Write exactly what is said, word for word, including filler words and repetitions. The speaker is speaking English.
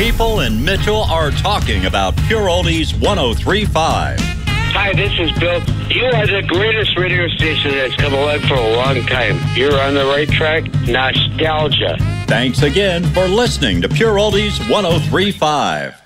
people in Mitchell are talking about Pure Oldies one oh three point five. Hi, this is Bill. You are the greatest radio station that's come along for a long time. You're on the right track. Nostalgia. Thanks again for listening to Pure Oldies one oh three point five.